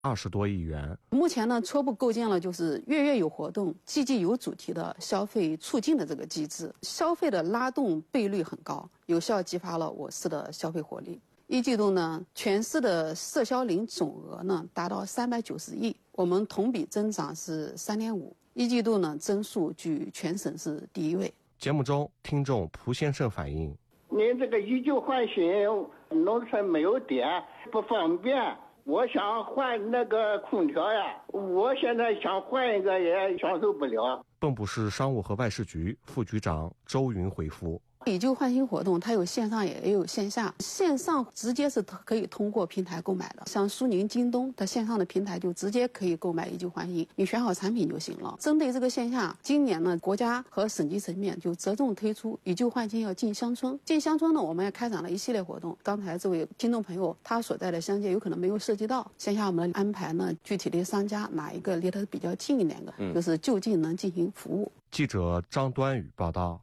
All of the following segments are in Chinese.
20多亿元。 目前呢，初步构建了就是月月有活动、季季有主题的消费促进的这个机制，消费的拉动倍率很高，有效激发了我市的消费活力。一季度呢，全市的社销零总额呢达到390亿，我们同比增长是3.5%。一季度呢，增速居全省是第1位。 节目中，听众蒲先生反映： 您这个以旧换新，农村没有电，不方便。我想换那个空调呀，我现在想换一个也享受不了。 蚌埠市商务和外事局副局长周云回复： 以旧换新活动，它有线上也有线下，线上直接是可以通过平台购买的，像苏宁、京东，它线上的平台就直接可以购买以旧换新，你选好产品就行了。针对这个线下，今年呢，国家和省级层面就着重推出以旧换新要进乡村。进乡村呢，我们也开展了一系列活动。刚才这位听众朋友他所在的乡界有可能没有涉及到，线下我们安排呢，具体的商家哪一个离他比较近一点的，就是就近能进行服务。 记者张端宇报道。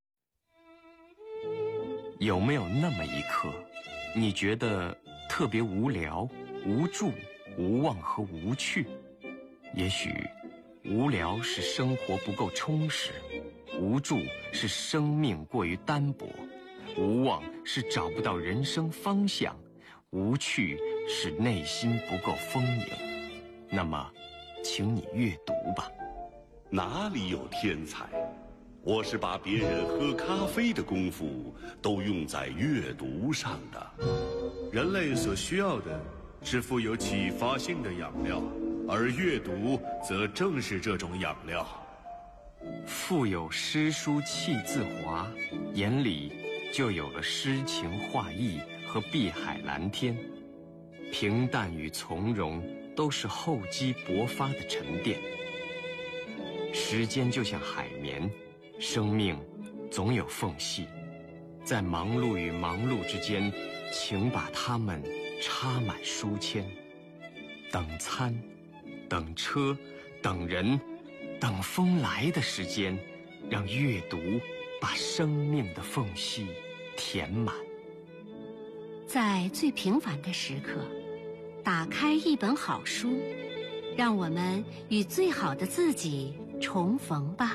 有没有那么一刻，你觉得特别无聊、无助、无望和无趣？也许，无聊是生活不够充实，无助是生命过于单薄，无望是找不到人生方向，无趣是内心不够丰盈。那么，请你阅读吧。 哪里有天才？我是把别人喝咖啡的功夫都用在阅读上的。人类所需要的是富有启发性的养料，而阅读则正是这种养料。 腹有诗书气自华，眼里就有了诗情画意和碧海蓝天。平淡与从容都是厚积薄发的沉淀。时间就像海绵，生命总有缝隙，在忙碌与忙碌之间，请把它们插满书签。等餐，等车，等人，等风来的时间，让阅读把生命的缝隙填满。 在最平凡的时刻，打开一本好书，让我们与最好的自己重逢吧。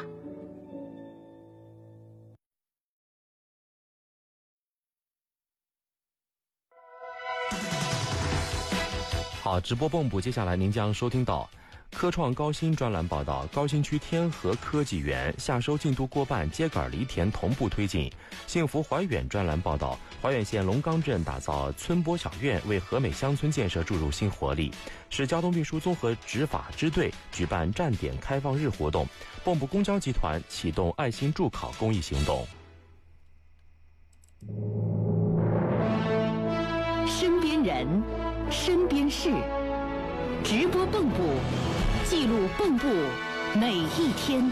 好，直播蚌埠，接下来您将收听到科创高新专栏报道。高新区天河科技园夏收进度过半，秸秆犁田同步推进。幸福怀远专栏报道，怀远县龙岗镇打造村播小院，为和美乡村建设注入新活力。市交通运输综合执法支队举办站点开放日活动。蚌埠公交集团启动爱心助考公益行动。 身边人，身边事，直播蚌埠，记录蚌埠每一天。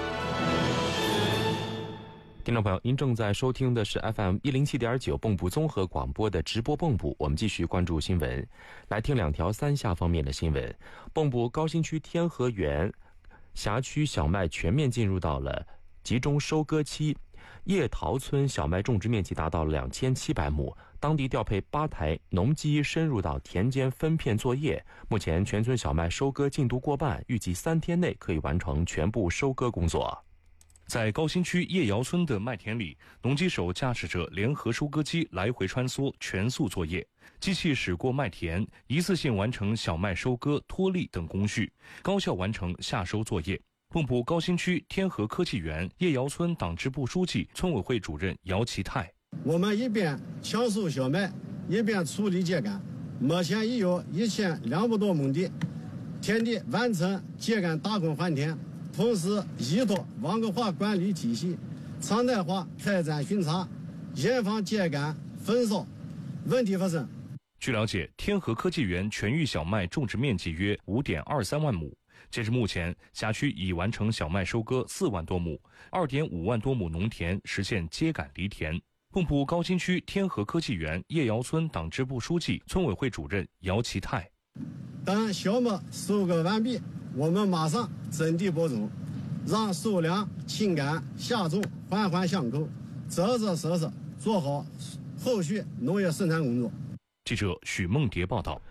听众朋友，您正在收听的是 FM107.9 蚌埠综合广播的直播蚌埠。我们继续关注新闻，来听两条三峡方面的新闻。蚌埠高新区天河园辖区小麦全面进入到了集中收割期，叶桃村小麦种植面积达到了2700亩，当地调配8台农机深入到田间分片作业。目前全村小麦收割进度过半，预计3天内可以完成全部收割工作。 在高新区叶窑村的麦田里，农机手驾驶着联合收割机来回穿梭，全速作业。机器驶过麦田，一次性完成小麦收割、脱粒等工序，高效完成夏收作业。蚌埠高新区天河科技园叶窑村党支部书记、村委会主任姚其泰： 我们一边抢收小麦，一边处理秸秆。目前已有1200多亩地田地完成秸秆打孔换田，同时依托网格化管理体系，常态化开展巡查，严防秸秆焚烧问题发生。 据了解，天河科技园全域小麦种植面积约5.23万亩。截至目前，辖区已完成小麦收割4万多亩，2.5万多亩农田实现秸秆犁田。蚌埠高新区天河科技园叶窑村党支部书记、村委会主任姚其泰： 等小麦收割完毕，我们马上整地播种，让收粮、清杆、下种环环相扣，扎扎实实做好后续农业生产工作。 记者许梦蝶报道。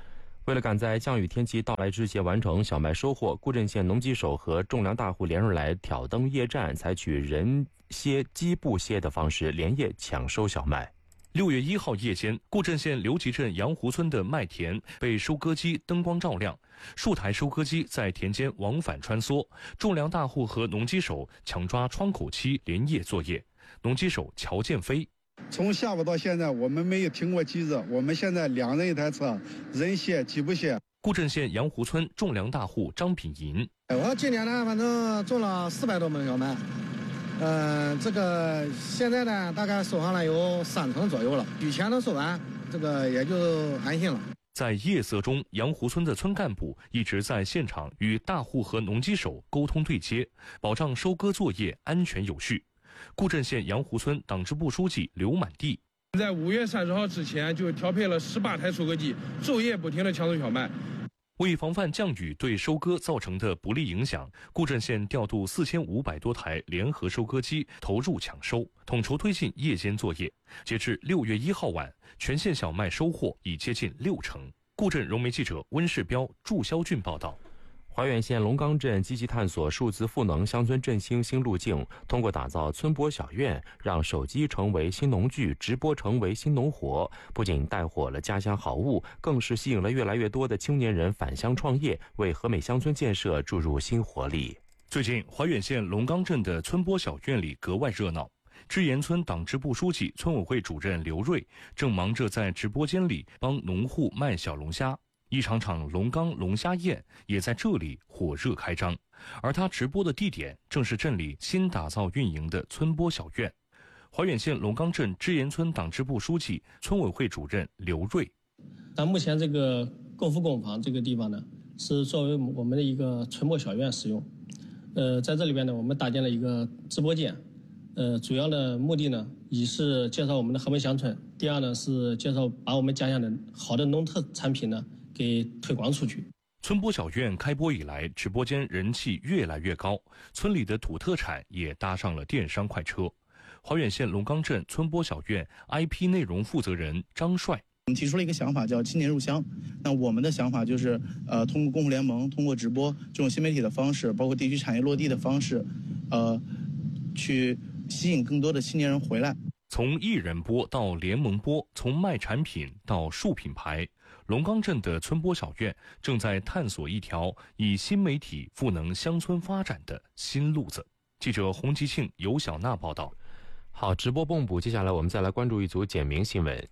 为了赶在降雨天气到来之前完成小麦收获，固镇县农机手和种粮大户连日来挑灯夜战，采取人歇机不歇的方式，连夜抢收小麦。 6月1号夜间，固镇县刘集镇杨湖村的麦田被收割机灯光照亮，数台收割机在田间往返穿梭，种粮大户和农机手抢抓窗口期连夜作业。农机手乔建飞。 从下午到现在，我们没有停过机子。我们现在2人一台车，人歇机不歇。 固镇县杨湖村种粮大户张品银， 我今年呢，反正种了400多亩小麦，这个现在呢，大概收上来有3成左右了。雨前能收完，这个也就安心了。 在夜色中，杨湖村的村干部一直在现场与大户和农机手沟通对接，保障收割作业安全有序。固镇县杨湖村党支部书记刘满地， 在5月30号之前就调配了18台收割机，昼夜不停地抢收小麦。 为防范降雨对收割造成的不利影响，固镇县调度4500多台联合收割机投入抢收，统筹推进夜间作业。截至6月1号晚，全县小麦收获已接近6成。固镇融媒记者温世彪、祝肖俊报道。 怀远县龙冈镇积极探索数字赋能乡村振兴新路径，通过打造村播小院，让手机成为新农具，直播成为新农活，不仅带火了家乡好物，更是吸引了越来越多的青年人返乡创业，为和美乡村建设注入新活力。 最近，怀远县龙冈镇的村播小院里格外热闹。支岩村党支部书记、村委会主任刘瑞正忙着在直播间里帮农户卖小龙虾。一场场龙冈龙虾宴也在这里火热开张，而他直播的地点正是镇里新打造运营的村播小院。怀远县龙冈镇支岩村党支部书记、村委会主任刘瑞， 目前这个共福工坊这个地方呢，是作为我们的一个村播小院使用。在这里边呢，我们搭建了一个直播间，主要的目的呢，一是介绍我们的和美乡村，第二呢是介绍把我们家乡的好的农特产品呢给推广出去。 村播小院开播以来，直播间人气越来越高，村里的土特产也搭上了电商快车。怀远县龙冈镇村播小院 IP 内容负责人张帅， 我们提出了一个想法，叫青年入乡。那我们的想法就是，通过共互联盟，通过直播这种新媒体的方式，包括地区产业落地的方式，去吸引更多的青年人回来。 从一人播到联盟播，从卖产品到树品牌，龙冈镇的村播小院正在探索一条以新媒体赋能乡村发展的新路子。记者洪吉庆、尤小娜报道。 好，直播蹦补，接下来我们再来关注一组简明新闻。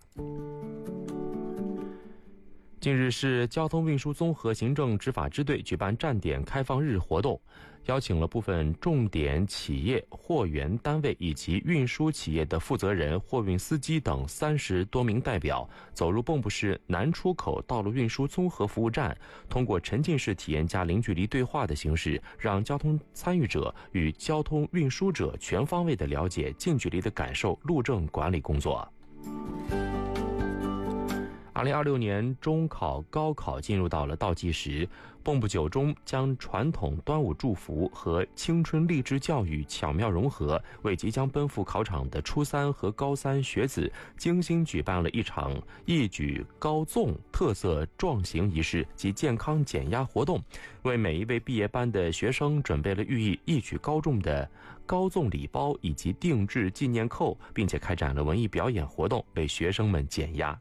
近日市交通运输综合行政执法支队举办站点开放日活动，邀请了部分重点企业、货源单位以及运输企业的负责人、货运司机等30多名代表，走入蚌埠市南出口道路运输综合服务站，通过沉浸式体验加零距离对话的形式，让交通参与者与交通运输者全方位地了解、近距离地感受路政管理工作。2026年中考、高考进入到了倒计时，蚌埠9中将传统端午祝福和青春励志教育巧妙融合，为即将奔赴考场的初3和高3学子精心举办了一场一举高纵特色壮行仪式及健康减压活动，为每一位毕业班的学生准备了寓意一举高中的高纵礼包以及定制纪念扣，并且开展了文艺表演活动，为学生们减压。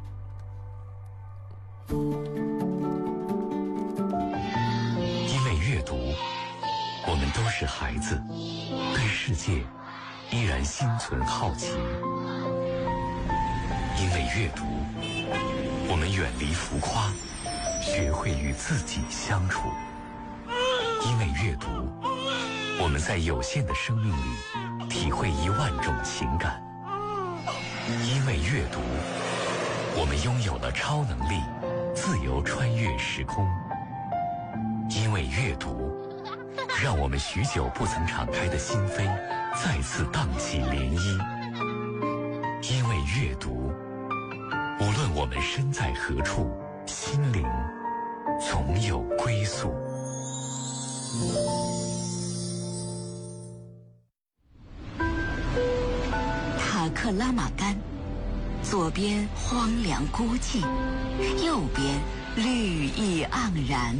因为阅读，我们都是孩子，对世界依然心存好奇。因为阅读，我们远离浮夸，学会与自己相处。因为阅读，我们在有限的生命里体会10000种情感。因为阅读，我们拥有了超能力，自由穿越时空。因为阅读，让我们许久不曾敞开的心扉再次荡起涟漪。因为阅读，无论我们身在何处，心灵总有归宿。 塔克拉玛干，左边荒凉孤寂，右边绿意盎然。